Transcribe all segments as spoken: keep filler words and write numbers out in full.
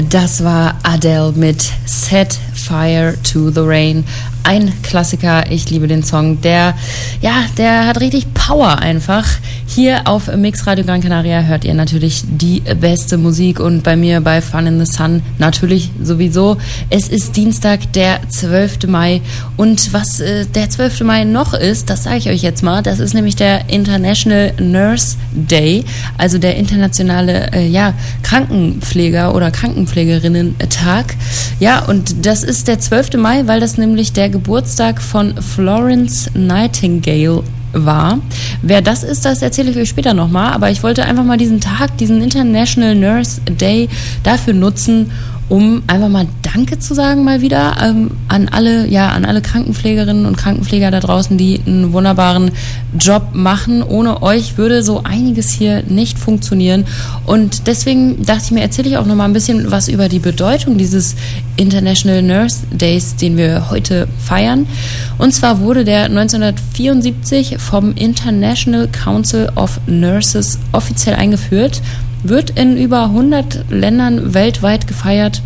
Das war Adele mit Set Fire to the Rain. Ein Klassiker, ich liebe den Song. Der, ja, der hat richtig Power einfach. Hier auf Mix Radio Gran Canaria hört ihr natürlich die beste Musik und bei mir bei Fun in the Sun natürlich sowieso. Es ist Dienstag, der zwölfte Mai und was äh, der zwölfte Mai noch ist, das sage ich euch jetzt mal, das ist nämlich der International Nurse Day, also der internationale äh, ja, Krankenpfleger- oder Krankenpflegerinnen-Tag. Ja, und das ist der zwölfte Mai, weil das nämlich der Geburtstag von Florence Nightingale war. Wer das ist, das erzähle ich euch später nochmal, aber ich wollte einfach mal diesen Tag, diesen International Nurse Day dafür nutzen, um einfach mal Danke zu sagen mal wieder ähm, an alle, ja, an alle Krankenpflegerinnen und Krankenpfleger da draußen, die einen wunderbaren Job machen. Ohne euch würde so einiges hier nicht funktionieren. Und deswegen dachte ich mir, erzähle ich auch noch mal ein bisschen was über die Bedeutung dieses International Nurse Days, den wir heute feiern. Und zwar wurde der neunzehnhundertvierundsiebzig vom International Council of Nurses offiziell eingeführt, wird in über hundert Ländern weltweit gefeiert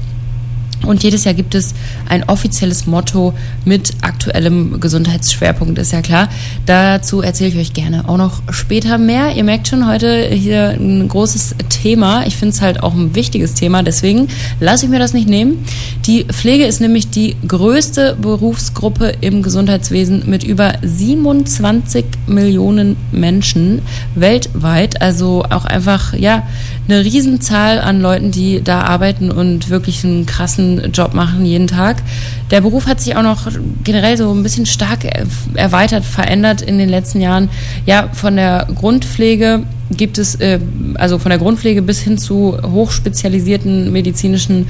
und jedes Jahr gibt es ein offizielles Motto mit aktuellem Gesundheitsschwerpunkt, ist ja klar. Dazu erzähle ich euch gerne auch noch später mehr. Ihr merkt schon, heute hier ein großes Thema. Ich finde es halt auch ein wichtiges Thema, deswegen lasse ich mir das nicht nehmen. Die Pflege ist nämlich die größte Berufsgruppe im Gesundheitswesen mit über siebenundzwanzig Millionen Menschen weltweit. Also auch einfach, ja, eine Riesenzahl an Leuten, die da arbeiten und wirklich einen krassen Job machen jeden Tag. Der Beruf hat sich auch noch generell so ein bisschen stark erweitert, verändert in den letzten Jahren. Ja, von der Grundpflege gibt es, äh, also von der Grundpflege bis hin zu hochspezialisierten medizinischen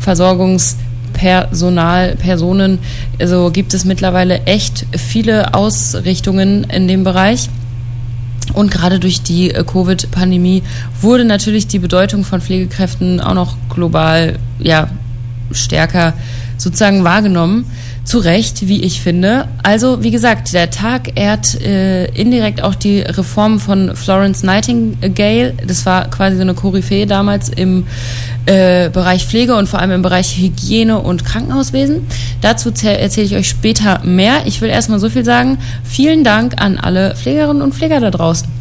Versorgungspersonal, Personen, also gibt es mittlerweile echt viele Ausrichtungen in dem Bereich. Und gerade durch die Covid-Pandemie wurde natürlich die Bedeutung von Pflegekräften auch noch global, ja, stärker sozusagen wahrgenommen. Zu Recht, wie ich finde. Also, wie gesagt, der Tag ehrt äh, indirekt auch die Reform von Florence Nightingale. Das war quasi so eine Koryphäe damals im äh, Bereich Pflege und vor allem im Bereich Hygiene und Krankenhauswesen. Dazu erzähle ich euch später mehr. Ich will erstmal so viel sagen. Vielen Dank an alle Pflegerinnen und Pfleger da draußen.